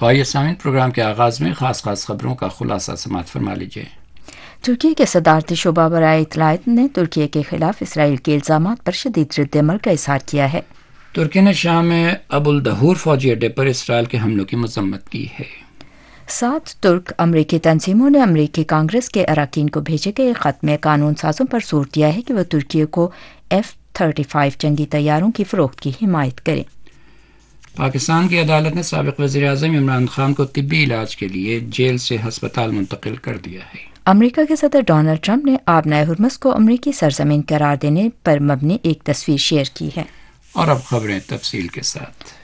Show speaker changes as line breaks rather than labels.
तो आइए सामीन, प्रोग्राम के आगाज़ में खास खबरों का खुलासा समाअत फरमा लीजिए।
तुर्की के सदारती शुबा बराए इत्तलात ने तुर्की के खिलाफ इसराइल के इल्ज़ामात पर शदीद रद्द-ए-अमल का इज़हार किया है।
तुर्की ने शाम में अबुल दहूर फौजी अड्डे पर इसराइल के हमलों की मजम्मत की है।
7 तुर्क अमरीकी तंजीमों ने अमरीकी कांग्रेस के अरकान को भेजे गए ख़त में कानून साजों पर जोर दिया है कि वह तुर्की को F-35 जंगी तैयारों की फ़रोख्त की हिमायत करें।
पाकिस्तान की अदालत ने साबिक़ वज़ीर-ए-आज़म इमरान खान को तिब्बी इलाज के लिए जेल से हस्पताल मुंतकिल कर दिया है।
अमेरिका के सदर डोनाल्ड ट्रंप ने आबनाए हुर्मुज़ को अमरीकी सरजमीन करार देने पर मबनी एक तस्वीर शेयर की है।
और अब खबरें तफसील के साथ।